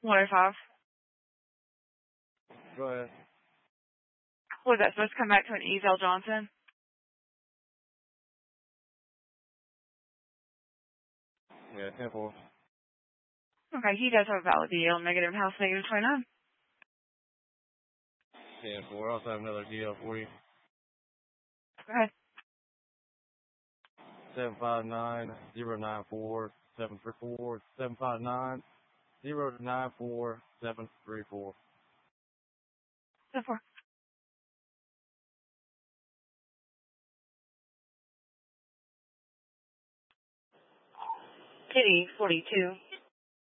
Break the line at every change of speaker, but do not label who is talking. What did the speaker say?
105.
Go ahead.
Was that supposed to come back to an Ezel Johnson?
Yeah, 10-4.
Okay, he does have a valid DL, negative house, negative 29.
10-4. I also have another DL for you.
Go ahead.
759-094-734. 759-094-734.
10-4. Kitty, 42.